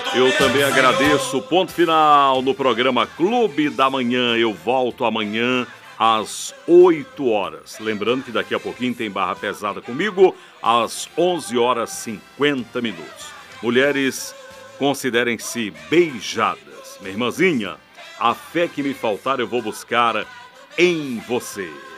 Eu também agradeço. Ponto final no programa Clube da Manhã. Eu volto amanhã às 8 horas. Lembrando que daqui a pouquinho tem Barra Pesada comigo às 11 horas 50 minutos. Mulheres, considerem-se beijadas. Minha irmãzinha, a fé que me faltar eu vou buscar em você.